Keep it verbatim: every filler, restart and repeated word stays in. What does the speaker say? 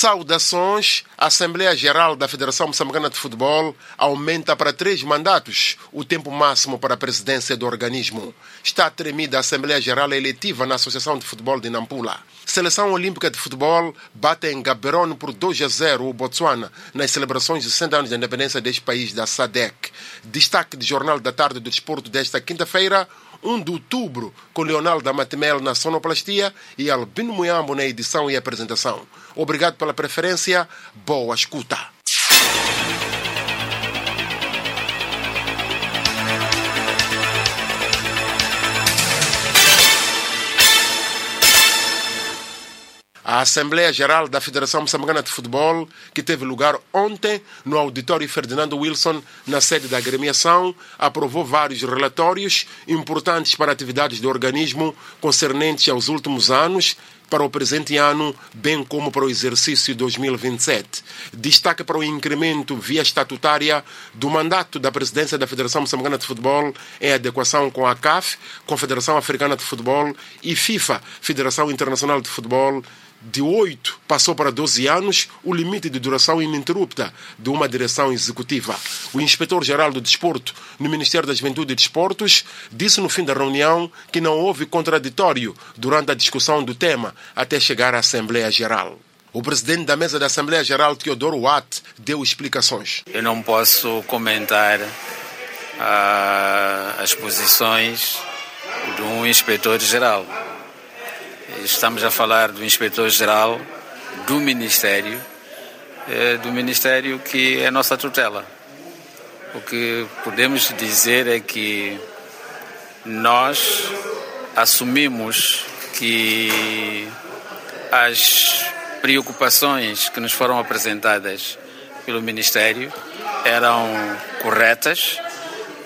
Saudações. A Assembleia Geral da Federação Moçambicana de Futebol aumenta para três mandatos o tempo máximo para a presidência do organismo. Está tremida a Assembleia Geral eletiva na Associação de Futebol de Nampula. Seleção Olímpica de Futebol bate em Gaborone por dois a zero o Botsuana nas celebrações de sessenta anos da independência deste país da S A D E C. Destaque de Jornal da Tarde do Desporto desta quinta-feira, primeiro de outubro, com Leonardo Amatemel na sonoplastia e Albino Muyambo na edição e apresentação. Obrigado pela preferência. Boa escuta. A Assembleia Geral da Federação Moçambicana de Futebol, que teve lugar ontem no auditório Ferdinando Wilson, na sede da agremiação, aprovou vários relatórios importantes para atividades do organismo concernentes aos últimos anos, para o presente ano, bem como para o exercício dois mil e vinte e sete. Destaque para o incremento via estatutária do mandato da presidência da Federação Moçambicana de Futebol em adequação com a C A F, Confederação Africana de Futebol, e FIFA, Federação Internacional de Futebol. De oito passou para doze anos o limite de duração ininterrupta de uma direção executiva. O inspetor-geral do Desporto no Ministério da Juventude e Desportos disse no fim da reunião que não houve contraditório durante a discussão do tema até chegar à Assembleia Geral. O presidente da mesa da Assembleia Geral, Teodoro Watt, deu explicações. Eu não posso comentar uh, as posições de um inspetor-geral. Estamos a falar do inspetor-geral do Ministério, do Ministério que é a nossa tutela. O que podemos dizer é que nós assumimos que as preocupações que nos foram apresentadas pelo Ministério eram corretas